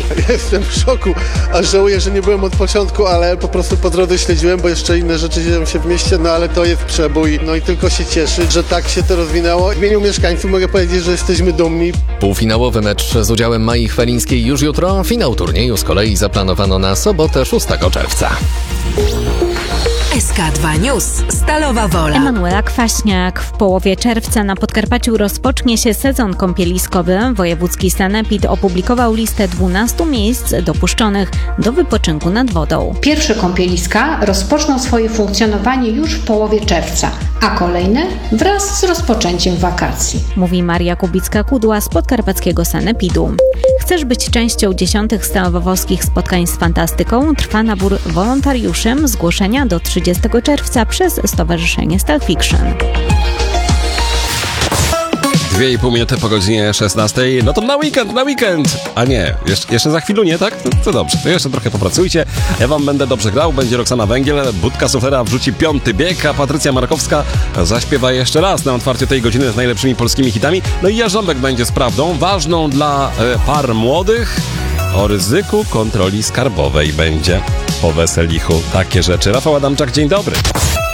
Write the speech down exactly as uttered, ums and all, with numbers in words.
Jestem w szoku, a żałuję, że nie byłem od początku, ale po prostu po drodze śledziłem, bo jeszcze inne rzeczy dzieją się w mieście, no ale to jest przebój, no i tylko się cieszy, że tak się to rozwinęło. W imieniu mieszkańców mogę powiedzieć, że jesteśmy dumni. Półfinałowy mecz z udziałem Mai Chwalińskiej już jutro, finał turnieju z kolei zaplanowano na sobotę szóstego czerwca. S K dwa News. Stalowa Wola. Emanuela Kwaśniak. W połowie czerwca na Podkarpaciu rozpocznie się sezon kąpieliskowy. Wojewódzki sanepid opublikował listę dwunastu miejsc dopuszczonych do wypoczynku nad wodą. Pierwsze kąpieliska rozpoczną swoje funkcjonowanie już w połowie czerwca, a kolejne wraz z rozpoczęciem wakacji. Mówi Maria Kubicka-Kudła z podkarpackiego sanepidu. Chcesz być częścią dziesiątych stalowowskich spotkań z fantastyką? Trwa nabór wolontariuszy. Zgłoszenia do trzydziestego czerwca przez Stowarzyszenie Stal Fiction. Dwie i pół minuty po godzinie szesnastej. No to na weekend, na weekend! A nie, jeszcze, jeszcze za chwilę nie, tak? To, to dobrze, to jeszcze trochę popracujcie. Ja wam będę dobrze grał, będzie Roxana Węgiel, Budka Suflera wrzuci piąty bieg, a Patrycja Markowska zaśpiewa jeszcze raz na otwarciu tej godziny z najlepszymi polskimi hitami. No i Jarząbek będzie z prawdą, ważną dla e, par młodych. O ryzyku kontroli skarbowej będzie po weselichu. Takie rzeczy. Rafał Adamczak, dzień dobry.